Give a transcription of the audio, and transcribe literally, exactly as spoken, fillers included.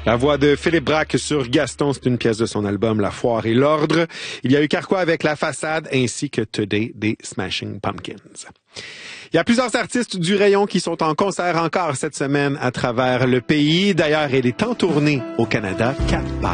La voix de Philippe Braque sur Gaston, c'est une pièce de son album La Foire et l'Ordre. Il y a eu Carquois avec La Façade ainsi que Today des Smashing Pumpkins. Il y a plusieurs artistes du rayon qui sont en concert encore cette semaine à travers le pays. D'ailleurs, elle est en tournée au Canada. Quatre